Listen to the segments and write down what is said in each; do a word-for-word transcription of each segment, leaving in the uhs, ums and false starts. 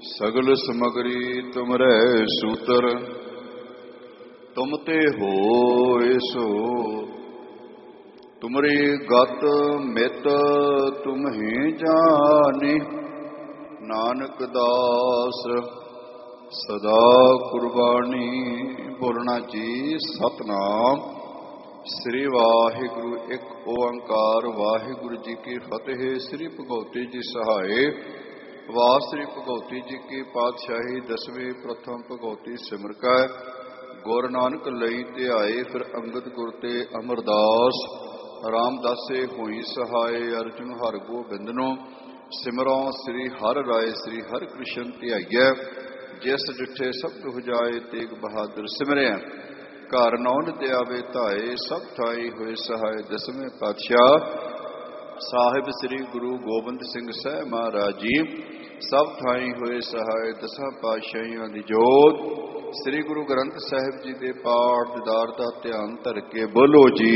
सगल समगरी तुमरे सूतर, तुम ते होए सो। तुमरी गत मित तुम्हें जाने, नानक दास सदा कुर्बानी। बोलना जी सतनाम श्री वाहिगुरु एक ओंकार। वाहिगुरु जी की फतेह। श्री भगवती जी सहाय। वाह श्री भगवती जी की पातशाही। दसवीं प्रथम भगवती सिमर कै, गुर नानक लई ध्याए। फिर अंगद गुर ते अमरदास, रामदासे होई सहाय। अर्जुन हर गोबिंदनो, सिमरों श्री हर राय। श्री हर कृष्ण ध्याइयै, जिस डिठे सब दुख जाए। तेग बहादुर सिमरिया, घर नौन दयावे धाए। सब ठाई होए सहाय। दसवें पातशाह साहिब श्री गुरु गोबिंद सिंह साहब महाराज जी, सब ठाई होए सहाय। दसां पातशाहियां दी जोत श्री गुरु ग्रंथ साहिब जी दे पाठ दीदार दा ध्यान धर के बोलो जी।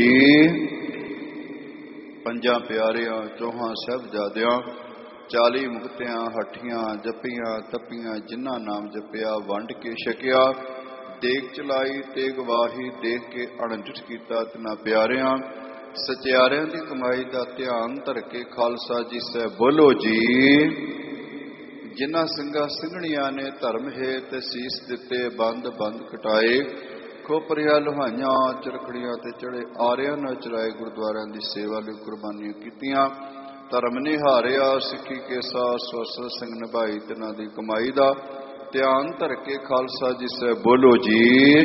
पंजां प्यारियां चौहां साहिबजादियां, चाली मुक्तियां हठियां जपियां तपियां। जिन्ना नाम जपिया वंड के छकिया, देख चलाई तेग वाही। देख के अणडिठ कीता तिना प्यारियां, सचियारियां दी कमाई दा ध्यान धर के खालसा जी सै बोलो जी। जिन्ना ਸਿੰਘਾਂ ਸਿੰਘਣੀਆਂ ने धर्म हेत सीस दिते, बंद बंद कटाए। खोपरिया लुहाइयां चरखड़ियां ते चढ़े, आरियां न चराए। गुरुद्वारियां दी सेवा लई कुर्बानियां कीतियां, धर्म निहारिया। सिੱਖੀ के साथ स्वस ਸਿੰਘ निभाई, तिन्हां दी कमाई दा ध्यान धर के खालसा जी सै बोलो जी।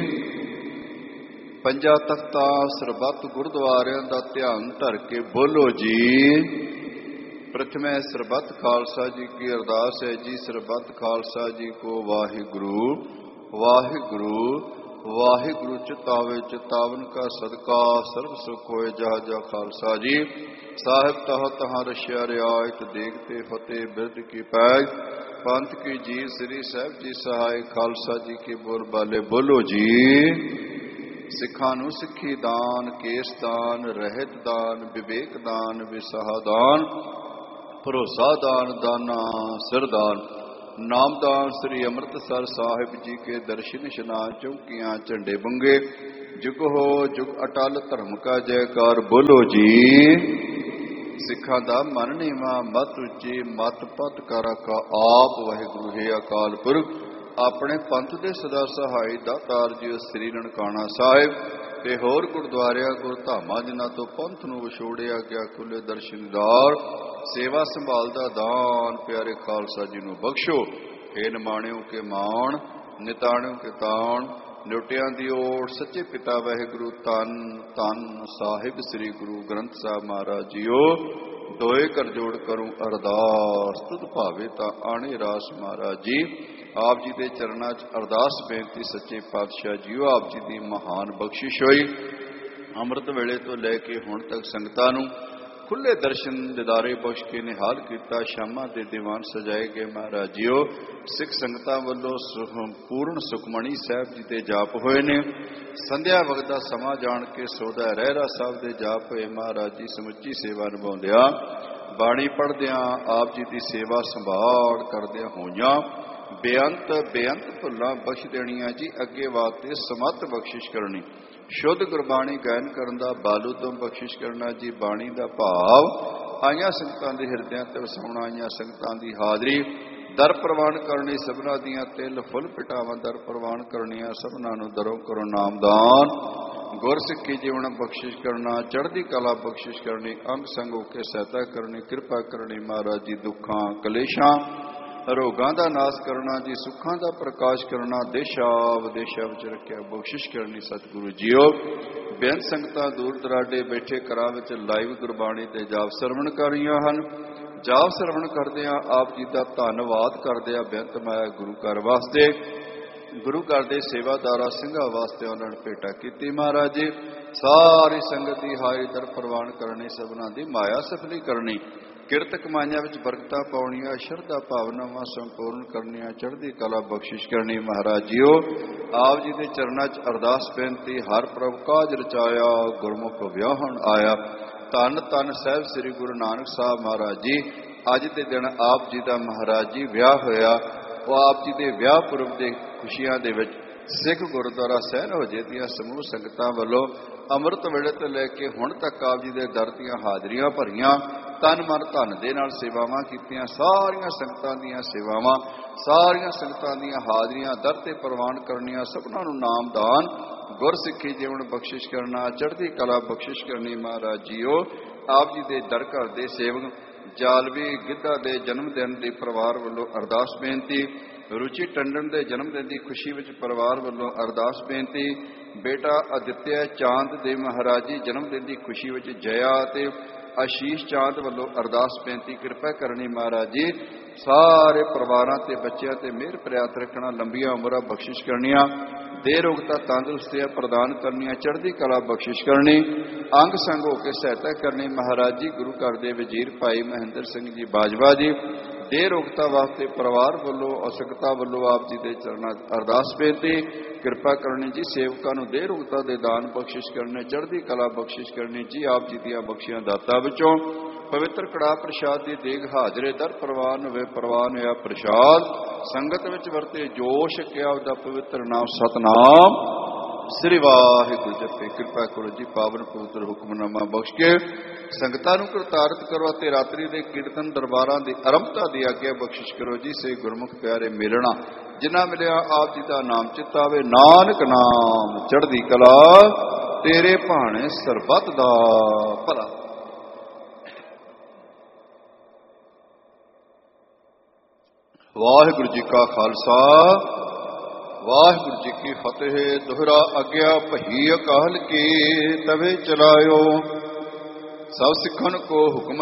पंजा तख्ता सरबत गुरुद्वारियां दा ध्यान धर के बोलो जी। प्रथमे सरबत खालसा जी की अरदास है जी। सरबत खालसा जी को वाहिगुरु वाहिगुरु वाहिगुरु। चितावे चितावन का सदका, सर्व सुख होए जहा जहा खालसा जी। साहिब तह तहाँ रशिया रियायत, देखते फतेह बिरद की पैज। पंथ की जीव श्री साहिब जी सहाय। खालसा जी के बोल बाले बोलो जी। सिखां नूं सिੱਖੀ दान, केस दान, रहत दान, विवेक दान, विसाह दान, भरोसा दान, दाना सिरदान, नामदान। श्री अमृतसर साहिब जी के दर्शन स्नान, चौकियां झंडे बंगे। जुग हो जुग अटल धर्म का जयकार बोलो जी। सिखां दा मन नीवा मत उच्ची, मत पत कर का आप। वाहिगुरु है अकाल पुरख, अपने पंथ दे सदा सहाय। दातार जी श्री ननकाना साहिब ते होर गुरुद्वारिया गुरधामां, जिन्हां तो पंथ नूं विछोड़िया गया। खुले दर्शनदार, सेवा संभाल दा दान। प्यारे खालसा जी नूं बख्शो। हे निमाणियों के मान, निताणियों के ताण। लुटियां दी ओट सच्चे पिता वाहिगुरु धन धन साहिब श्री गुरु ग्रंथ साहिब महाराज जीओ। दोए कर जोड़ करूं अरदास, तुद भावे ता आणे रास। महाराज जी आप जी दे चरणां च अरदास बेनती सच्चे पातशाह जीओ। आप जी दी महान बख्शिश होई। अमृत वेले तो लैके हुण तक संगतां नूं खुले दर्शन दिदारे बख्श के निहाल किया। शामां दे दीवान सजाए गए। महाराज जीओ सिख संगतां वल्लों पूर्ण सुखमणी साहिब जी दे जाप होए ने। संध्या वगदा समा जान के सोदा रहरा साहब दे जाप होए। महाराज जी समुची सेवा निभाउंदियां, बाणी पढ़दियां, आप जी दी सेवा संभाल करदियां होइयां। बेअंत बेअंत भुल्लां बख्श देणियां जी। अगे वास्ते समत बख्शिश करनी। शुद्ध गुरबाणी गायन करन दा बालू तो बख्शिश करना जी। बाणी दा भाव आईयां संगतां दे हिरदियां ते वसाउणा। आईयां संगतां दी हाजरी दर प्रवान करनी। सबना दियां तिल फुल पिटावां दर प्रवान करनियां। सबना नूं दरों करो नामदान। गुर सिੱਖੀ जीवन बख्शिश करना। चढ़दी कला बख्शिश करनी। अंग संग होके सहायता करनी। कृपा करनी। महाराज जी दुखां कलेशां रोगां दा नाश करना जी। सुखां दा प्रकाश करना। देशा विदेशा विच रखिया बख्शिश करनी। सतगुरु जीओ बेअंत संगतां दूर दराडे बैठे घरां विच लाइव गुरबाणी ते जाप सरवण कर रहीआं हन। जाप सरवण करदिआं आप जी दा धन्नवाद करदिआं बेअंत माया गुरु घर वास्ते, गुरु घर दे सेवादारां ਸਿੰਘਾਂ वास्ते उन्हां ने भेटा कीती। महाराज जी सारी संगत दी हारी दर प्रवान करनी। सबना दी माया सफली करनी। किरत कमाइयां विच बरकतां पाउणियां। शरधा भावनावां संपूर्ण करनियां। चढ़दी कला बख्शिश करनी। महाराज जीओ आप जी दे चरणां च अरदास बेनती। हर प्रभ काज रचाया, गुरमुख विआहण आया। धन धन साहिब श्री गुरु नानक साहब महाराज जी। अज दे दिन आप जी दा महाराज जी विआह होया। ਉਹ ਆਪ ਜੀ ਦੇ ਵਿਆਹ ਪੁਰਬ ਦੇ ਖੁਸ਼ੀਆਂ ਦੇ ਵਿੱਚ ਸਿੱਖ ਗੁਰਦੁਆਰਾ ਸਹਿਣ ਹੋਜੇ ਦੀਆਂ ਸਮੂਹ ਸੰਗਤਾਂ ਵੱਲੋਂ ਅੰਮ੍ਰਿਤ ਵੇਲੇ ਤੋਂ ਲੈ ਕੇ ਹੁਣ ਤੱਕ ਆਪ ਜੀ ਦੇ ਦਰ ਦੀਆਂ ਹਾਜ਼ਰੀਆਂ ਭਰੀਆਂ, ਤਨ ਮਨ ਧਨ ਦੇ ਨਾਲ ਸੇਵਾਵਾਂ ਕੀਤੀਆਂ। ਸਾਰੀਆਂ ਸੰਗਤਾਂ ਦੀਆਂ ਸੇਵਾਵਾਂ, ਸਾਰੀਆਂ ਸੰਗਤਾਂ ਦੀਆਂ ਹਾਜ਼ਰੀਆਂ ਦਰ ਤੇ ਪ੍ਰਵਾਨ ਕਰਨੀਆਂ, ਸਭਨਾਂ ਨੂੰ ਨਾਮਦਾਨ ਗੁਰਸਿੱਖੀ ਜੀਵਨ ਬਖਸ਼ਿਸ਼ ਕਰਨਾ, ਚੜ੍ਹਦੀ ਕਲਾ ਬਖਸ਼ਿਸ਼ ਕਰਨੀ। ਮਹਾਰਾਜ ਜੀਓ ਆਪ ਜੀ ਦੇ ਦਰ ਘਰ ਦੇ ਸੇਵਕ ਜਾਲਵੀ ਗਿੱਧਾ ਦੇ ਜਨਮ ਦਿਨ ਦੀ ਪਰਿਵਾਰ ਵੱਲੋਂ ਅਰਦਾਸ ਬੇਨਤੀ, ਰੁਚੀ ਟੰਡਨ ਦੇ ਜਨਮ ਦਿਨ ਦੀ ਖੁਸ਼ੀ ਵਿੱਚ ਪਰਿਵਾਰ ਵੱਲੋਂ ਅਰਦਾਸ ਬੇਨਤੀ, ਬੇਟਾ ਅਦਿੱਤਿਆ ਚਾਂਦ ਦੇ ਮਹਾਰਾਜੀ ਜਨਮ ਦਿਨ ਦੀ ਖੁਸ਼ੀ ਵਿੱਚ ਜਇਆ ਅਤੇ ਆਸ਼ੀਸ਼ ਚਾਂਦ ਵੱਲੋਂ ਅਰਦਾਸ ਬੇਨਤੀ। ਕਿਰਪਾ ਕਰਨੀ ਮਹਾਰਾਜ ਜੀ, ਸਾਰੇ ਪਰਿਵਾਰਾਂ ਤੇ ਬੱਚਿਆਂ ਤੇ ਮਿਹਰ ਪ੍ਰਿਆਤ ਰੱਖਣਾ, ਲੰਬੀਆਂ ਉਮਰਾਂ ਬਖਸ਼ਿਸ਼ ਕਰਨੀਆਂ, ਦੇਹ ਰੋਗਤਾ ਤੰਦਰੁਸਤੀਆਂ ਪ੍ਰਦਾਨ ਕਰਨੀਆਂ, ਚੜ੍ਹਦੀ ਕਲਾ ਬਖਸ਼ਿਸ਼ ਕਰਨੀ, ਅੰਗ ਸੰਗ ਹੋ ਕੇ ਸਹਾਇਤਾ ਕਰਨੀ। ਮਹਾਰਾਜ ਜੀ ਗੁਰੂ ਘਰ ਦੇ ਵਜ਼ੀਰ ਭਾਈ ਮਹਿੰਦਰ ਸਿੰਘ ਜੀ ਬਾਜਵਾ ਜੀ ਦੇਹ ਰੋਗਤਾ ਵਾਸਤੇ ਪਰਿਵਾਰ ਵੱਲੋਂ ਅਸਕਤਾ ਵੱਲੋਂ ਆਪ ਜੀ ਦੇ ਚਰਨਾਂ ਅਰਦਾਸ ਬੇਨਤੀ। ਕਿਰਪਾ ਕਰਨੀ ਜੀ, ਸੇਵਕਾਂ ਨੂੰ ਦੇਹ ਰੋਗਤਾ ਦੇ ਦਾਨ ਬਖਸ਼ਿਸ਼ ਕਰਨੇ, ਚੜ੍ਹਦੀ ਕਲਾ ਬਖਸ਼ਿਸ਼ ਕਰਨੀ ਜੀ। ਆਪ ਜੀ ਦੀਆਂ ਬਖਸ਼ੀਆਂ ਦਾਤਾਂ ਵਿੱਚੋਂ ਪਵਿੱਤਰ ਕੜਾਹ ਪ੍ਰਸ਼ਾਦ ਦੀ ਦੇਗ ਹਾਜ਼ਰੇ ਦਰ ਪ੍ਰਵਾਨ ਹੋਵੇ, ਪ੍ਰਵਾਨ ਹੋਇਆ ਪ੍ਰਸ਼ਾਦ ਸੰਗਤ ਵਿੱਚ ਵਰਤੇ ਜੋਸ਼ ਕਿਆ ਉਹਦਾ ਪਵਿੱਤਰ ਨਾਮ ਸਤਨਾਮ ਸ੍ਰੀ ਵਾਹਿਗੁਰੂ ਜਪੇ। ਕਿਰਪਾ ਕਰੋ ਜੀ, ਪਾਵਨ ਪਵਿੱਤਰ ਹੁਕਮਨਾਮਾ ਬਖਸ਼ ਕੇ ਸੰਗਤਾਂ ਨੂੰ ਕਰਤਾਰਤ ਕਰੋ ਅਤੇ ਰਾਤਰੀ ਦੇ ਕੀਰਤਨ ਦਰਬਾਰਾਂ ਦੀ ਆਰੰਭਤਾ ਦੀ ਆਗਿਆ ਬਖਸ਼ਿਸ਼ ਕਰੋ ਜੀ। ਸੇ ਗੁਰਮੁਖ ਪਿਆਰੇ ਮਿਲਣਾ ਜਿਨ੍ਹਾਂ ਮਿਲਿਆ ਆਪ ਜੀ ਦਾ ਨਾਮ ਚਿੱਤ ਆਵੇ, ਨਾਨਕ ਨਾਮ ਚੜ੍ਹਦੀ ਕਲਾ ਤੇਰੇ ਭਾਣੇ ਸਰਬੱਤ ਦਾ ਭਲਾ। ਵਾਹਿਗੁਰੂ ਜੀ ਕਾ ਖਾਲਸਾ, ਵਾਹਿਗੁਰੂ ਜੀ ਕੀ ਫਤਿਹ। ਦੋਹਰਾ ਆਗਿਆ ਭਈ ਅਕਾਲ ਕੀ ਤਵੇ ਚਲਾਇਓ, ਸਭ ਸਿੱਖਣ ਕੋ ਹੁਕਮ